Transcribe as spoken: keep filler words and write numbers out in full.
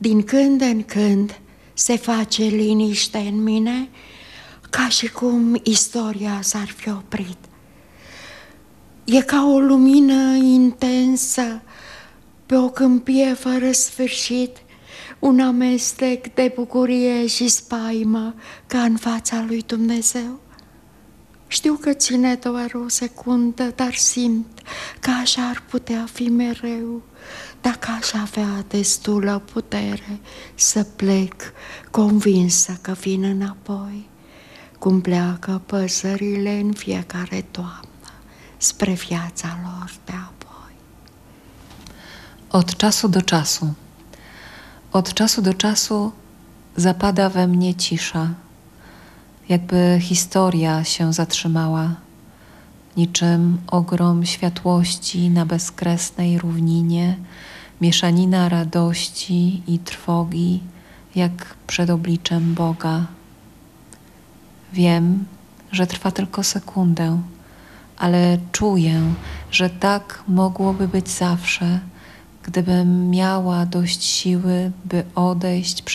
Din când în când se face liniște în mine, ca și cum istoria s-ar fi oprit. E ca o lumină intensă pe o câmpie fără sfârșit, un amestec de bucurie și spaimă ca în fața lui Dumnezeu. Știu că ține doar o secundă, dar simt că așa ar putea fi mereu, dacă aș avea destulă putere să plec, convinsă că vin înapoi, cum pleacă păsările în fiecare toamnă spre viața lor de apoi. Od czasu do czasu, od czasu do czasu zapada we mnie cisza, jakby historia się zatrzymała, niczym ogrom światłości na bezkresnej równinie, mieszanina radości i trwogi, jak przed obliczem Boga. Wiem, że trwa tylko sekundę, ale czuję, że tak mogłoby być zawsze, gdybym miała dość siły, by odejść